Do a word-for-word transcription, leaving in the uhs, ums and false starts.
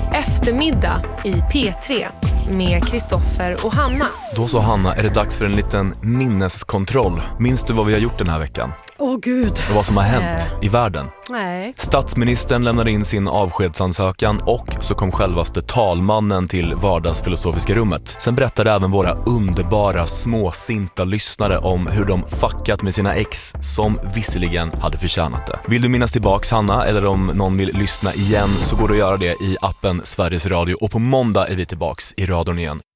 Eftermiddag i P tre med Kristoffer och Hanna. Då så Hanna, är det dags för en liten minneskontroll. Minns du vad vi har gjort den här veckan? Åh oh, gud. Och vad som har hänt äh. i världen? Nej. Statsministern lämnade in sin avskedsansökan och så kom självaste talmannen till vardagsfilosofiska rummet. Sen berättade även våra underbara småsinta lyssnare om hur de fuckat med sina ex som visserligen hade förtjänat det. Vill du minnas tillbaks Hanna, eller om någon vill lyssna igen, så går det att göra det i appen Sveriges Radio, och på måndag är vi tillbaks i radion igen